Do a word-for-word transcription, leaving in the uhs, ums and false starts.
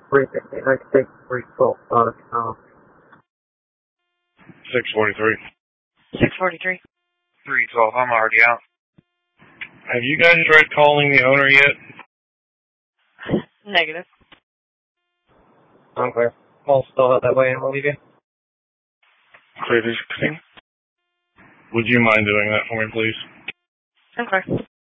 three fifty, ninety-six, three twelve, uh, six forty-three. six forty-three. three twelve, I'm already out. Have you guys tried calling the owner yet? Negative. Okay. I'll still out that way and we'll leave you. Clear to sixteen. Would you mind doing that for me, please? Okay.